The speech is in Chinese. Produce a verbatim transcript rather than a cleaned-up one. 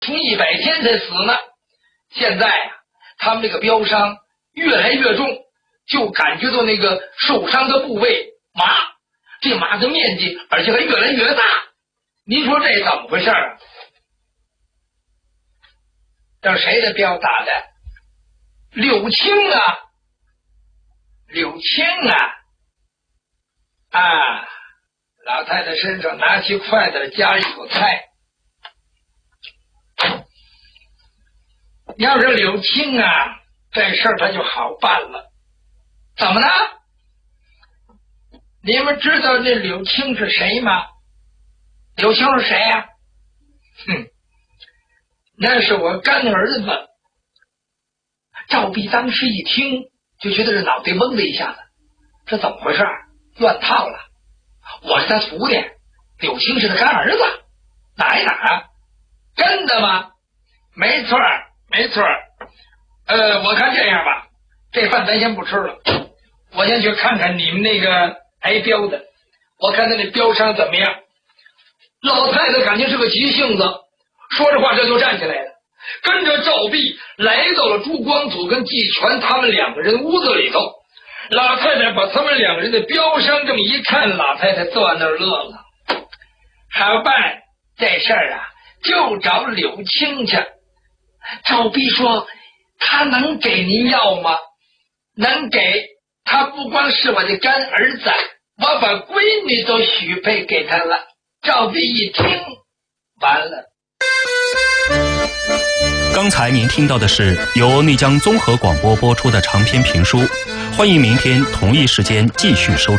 从一百天才死呢。现在呀、啊，他们这个标伤越来越重，就感觉到那个受伤的部位麻，这麻的面积而且还越来越大。您说这怎么回事啊？让谁的镖打的？柳青啊，柳青啊！啊，老太太身上拿起筷子夹一口菜。要是柳青啊，这事儿他就好办了。怎么呢？你们知道这柳青是谁吗？柳青是谁呀、啊？哼，那是我干儿子。赵弼当时一听，就觉得这脑袋嗡的一下子，这怎么回事？乱套了！我是他徒弟，柳青是他干儿子，哪一哪啊？真的吗？没错，没错。呃，我看这样吧，这饭咱先不吃了，我先去看看你们那个挨镖的，我看他那镖伤怎么样。老太太感情是个急性子，说着话这就站起来了，跟着赵弼来到了朱光祖跟季全他们两个人屋子里头。老太太把他们两个人的镖伤这么一看，老太太坐那儿乐了。好办，这事儿啊就找柳青去。赵弼说他能给您药吗？能给，他不光是我的干儿子，我把闺女都许配给他了。赵弼一听，完了。 刚才您听到的是由内江综合广播播出的长篇评书，欢迎明天同一时间继续收听。